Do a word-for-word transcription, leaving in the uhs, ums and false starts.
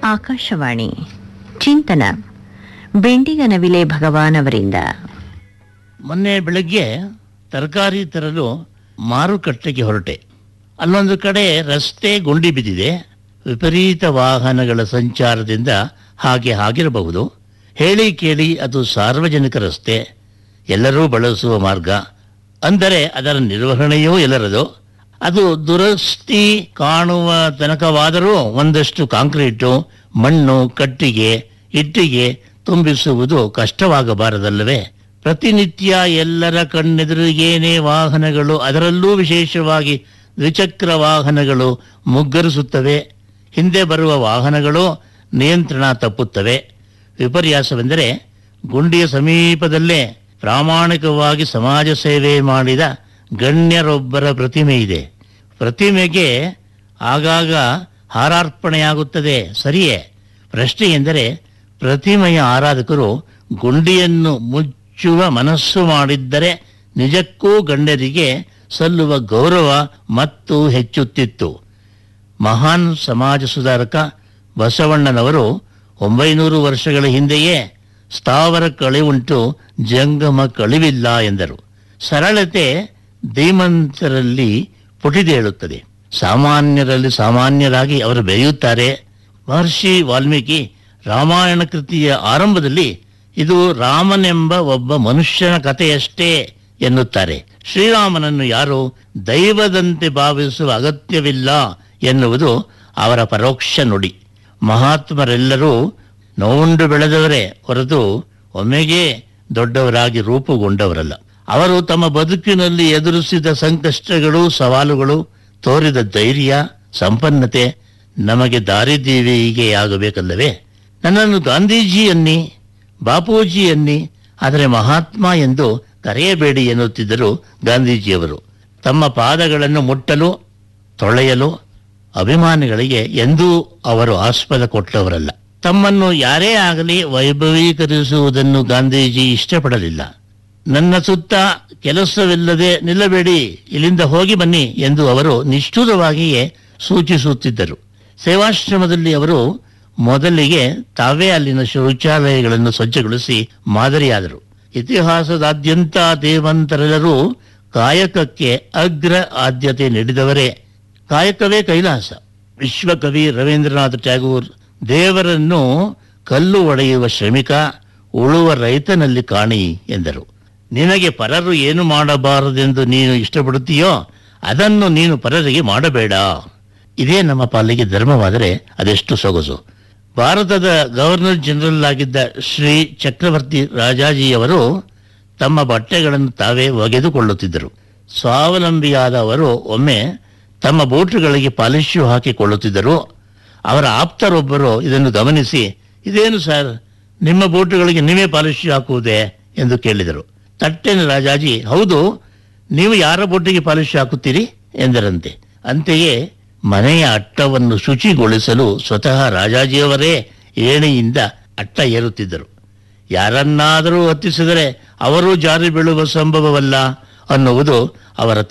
ಆಕಾಶವಾಣಿ ಚಿಂತನ ಬೆಂಡಿಗನವಿಲೆ ಭಗವಾನ್ ಅವರಿಂದ. ಮೊನ್ನೆ ಬೆಳಗ್ಗೆ ತರಕಾರಿ ತರಲು ಮಾರುಕಟ್ಟೆಗೆ ಹೊರಟೆ. ಅಲ್ಲೊಂದು ಕಡೆ ರಸ್ತೆ ಗುಂಡಿ ಬಿದ್ದಿದೆ. ವಿಪರೀತ ವಾಹನಗಳ ಸಂಚಾರದಿಂದ ಹಾಗೆ ಆಗಿರಬಹುದು. ಹೇಳಿ ಕೇಳಿ ಅದು ಸಾರ್ವಜನಿಕ ರಸ್ತೆ, ಎಲ್ಲರೂ ಬಳಸುವ ಮಾರ್ಗ. ಅಂದರೆ ಅದರ ನಿರ್ವಹಣೆಯೂ ಎಲ್ಲರದು. ಅದು ದುರಸ್ತಿ ಕಾಣುವ ತನಕವಾದರೂ ಒಂದಷ್ಟು ಕಾಂಕ್ರೀಟು, ಮಣ್ಣು, ಕಟ್ಟಿಗೆ, ಇಟ್ಟಿಗೆ ತುಂಬಿಸುವುದು ಕಷ್ಟವಾಗಬಾರದಲ್ಲವೇ? ಪ್ರತಿನಿತ್ಯ ಎಲ್ಲರ ಕಣ್ಣೆದುರಿಗೇನೇ ವಾಹನಗಳು, ಅದರಲ್ಲೂ ವಿಶೇಷವಾಗಿ ದ್ವಿಚಕ್ರ ವಾಹನಗಳು ಮುಗ್ಗರಿಸುತ್ತವೆ. ಹಿಂದೆ ಬರುವ ವಾಹನಗಳು ನಿಯಂತ್ರಣ ತಪ್ಪುತ್ತವೆ. ವಿಪರ್ಯಾಸವೆಂದರೆ ಗುಂಡಿಯ ಸಮೀಪದಲ್ಲೇ ಪ್ರಾಮಾಣಿಕವಾಗಿ ಸಮಾಜ ಸೇವೆ ಮಾಡಿದ ಗಣ್ಯರೊಬ್ಬರ ಪ್ರತಿಮೆ ಇದೆ. ಪ್ರತಿಮೆಗೆ ಆಗಾಗ ಹಾರಾರ್ಪಣೆಯಾಗುತ್ತದೆ, ಸರಿಯೇ. ಪ್ರಶ್ನೆ ಎಂದರೆ, ಪ್ರತಿಮೆಯ ಆರಾಧಕರು ಗುಂಡಿಯನ್ನು ಮುಚ್ಚುವ ಮನಸ್ಸು ಮಾಡಿದ್ದರೆ ನಿಜಕ್ಕೂ ಗಣ್ಯರಿಗೆ ಸಲ್ಲುವ ಗೌರವ ಮತ್ತು ಹೆಚ್ಚುತ್ತಿತ್ತು. ಮಹಾನ್ ಸಮಾಜ ಸುಧಾರಕ ಬಸವಣ್ಣನವರು ಒಂಬೈನೂರು ವರ್ಷಗಳ ಹಿಂದೆಯೇ ಸ್ಥಾವರ ಕಳಿವುಂಟು, ಜಂಗಮ ಕಳಿವಿಲ್ಲ ಎಂದರು. ಸರಳತೆ ಧೀಮಂತರಲ್ಲಿ ಪುಟಿದೇಳುತ್ತದೆ. ಸಾಮಾನ್ಯರಲ್ಲಿ ಸಾಮಾನ್ಯರಾಗಿ ಅವರು ಬೆರೆಯುತ್ತಾರೆ. ಮಹರ್ಷಿ ವಾಲ್ಮೀಕಿ ರಾಮಾಯಣ ಕೃತಿಯ ಆರಂಭದಲ್ಲಿ ಇದು ರಾಮನೆಂಬ ಒಬ್ಬ ಮನುಷ್ಯನ ಕಥೆಯಷ್ಟೇ ಎನ್ನುತ್ತಾರೆ. ಶ್ರೀರಾಮನನ್ನು ಯಾರು ದೈವದಂತೆ ಭಾವಿಸುವ ಅಗತ್ಯವಿಲ್ಲ ಎನ್ನುವುದು ಅವರ ಪರೋಕ್ಷ ನುಡಿ. ಮಹಾತ್ಮರೆಲ್ಲರೂ ನೋವುಂಡು ಬೆಳೆದವರೇ ಹೊರತು ಒಮ್ಮೆಗೆ ದೊಡ್ಡವರಾಗಿ ರೂಪುಗೊಂಡವರಲ್ಲ. ಅವರು ತಮ್ಮ ಬದುಕಿನಲ್ಲಿ ಎದುರಿಸಿದ ಸಂಕಷ್ಟಗಳು, ಸವಾಲುಗಳು, ತೋರಿದ ಧೈರ್ಯ, ಸಂಪನ್ನತೆ ನಮಗೆ ದಾರಿದೀವಿಗೆಯಾಗಬೇಕಲ್ಲವೇ? ನನ್ನನ್ನು ಗಾಂಧೀಜಿ ಅನ್ನಿ, ಬಾಪೂಜಿ ಅನ್ನಿ, ಆದರೆ ಮಹಾತ್ಮ ಎಂದು ಕರೆಯಬೇಡಿ ಎನ್ನುತ್ತಿದ್ದರು ಗಾಂಧೀಜಿಯವರು. ತಮ್ಮ ಪಾದಗಳನ್ನು ಮುಟ್ಟಲು, ತೊಳೆಯಲು ಅಭಿಮಾನಿಗಳಿಗೆ ಎಂದೂ ಅವರು ಆಸ್ಪದ ಕೊಟ್ಟವರಲ್ಲ. ತಮ್ಮನ್ನು ಯಾರೇ ಆಗಲಿ ವೈಭವೀಕರಿಸುವುದನ್ನು ಗಾಂಧೀಜಿ ಇಷ್ಟಪಡಲಿಲ್ಲ. ನನ್ನ ಸುತ್ತ ಕೆಲಸವಿಲ್ಲದೆ ನಿಲ್ಲಬೇಡಿ, ಇಲ್ಲಿಂದ ಹೋಗಿ ಬನ್ನಿ ಎಂದು ಅವರು ನಿಷ್ಠುರವಾಗಿಯೇ ಸೂಚಿಸುತ್ತಿದ್ದರು. ಸೇವಾಶ್ರಮದಲ್ಲಿ ಅವರು ಮೊದಲಿಗೆ ತಾವೇ ಅಲ್ಲಿನ ಶೌಚಾಲಯಗಳನ್ನು ಸ್ವಚ್ಛಗೊಳಿಸಿ ಮಾದರಿಯಾದರು. ಇತಿಹಾಸದಾದ್ಯಂತ ದೇವಂತರೆಲ್ಲರೂ ಕಾಯಕಕ್ಕೆ ಅಗ್ರ ಆದ್ಯತೆ ನೀಡಿದವರೇ. ಕಾಯಕವೇ ಕೈಲಾಸ. ವಿಶ್ವಕವಿ ರವೀಂದ್ರನಾಥ ಟ್ಯಾಗೂರ್ ದೇವರನ್ನು ಕಲ್ಲು ಒಡೆಯುವ ಶ್ರಮಿಕ, ಉಳುವ ರೈತನಲ್ಲಿ ಕಾಣಿ ಎಂದರು. ನಿನಗೆ ಪರರು ಏನು ಮಾಡಬಾರದೆಂದು ನೀನು ಇಷ್ಟಪಡುತ್ತೀಯೋ ಅದನ್ನು ನೀನು ಪರರಿಗೆ ಮಾಡಬೇಡ. ಇದೇ ನಮ್ಮ ಪಾಲಿಗೆ ಧರ್ಮವಾದರೆ ಅದೆಷ್ಟು ಸೊಗಸು. ಭಾರತದ ಗವರ್ನರ್ ಜನರಲ್ ಆಗಿದ್ದ ಶ್ರೀ ಚಕ್ರವರ್ತಿ ರಾಜಾಜಿಯವರು ತಮ್ಮ ಬಟ್ಟೆಗಳನ್ನು ತಾವೇ ಒಗೆದುಕೊಳ್ಳುತ್ತಿದ್ದರು. ಸ್ವಾವಲಂಬಿಯಾದ ಅವರು ಒಮ್ಮೆ ತಮ್ಮ ಬೂಟುಗಳಿಗೆ ಪಾಲಿಶು ಹಾಕಿಕೊಳ್ಳುತ್ತಿದ್ದರು. ಅವರ ಆಪ್ತರೊಬ್ಬರು ಇದನ್ನು ಗಮನಿಸಿ, ಇದೇನು ಸರ್, ನಿಮ್ಮ ಬೂಟುಗಳಿಗೆ ನೀವೇ ಪಾಲಿಶು ಹಾಕುವುದೇ ಎಂದು ಕೇಳಿದರು. ತಟ್ಟೆನ ರಾಜಾಜಿ, ಹೌದು, ನೀವು ಯಾರ ಬೂಟಿಗೆ ಪಾಲಿಶು ಹಾಕುತ್ತೀರಿ ಎಂದರಂತೆ. ಅಂತೆಯೇ ಮನೆಯ ಅಟ್ಟವನ್ನು ಶುಚಿಗೊಳಿಸಲು ಸ್ವತಃ ರಾಜಾಜಿಯವರೇ ಏಣಿಯಿಂದ ಅಟ್ಟ ಏರುತ್ತಿದ್ದರು. ಯಾರನ್ನಾದರೂ ಹತ್ತಿಸಿದರೆ ಅವರು ಜಾರಿ ಬೀಳುವ ಸಂಭವವಲ್ಲ ಅನ್ನುವುದು ಅವರ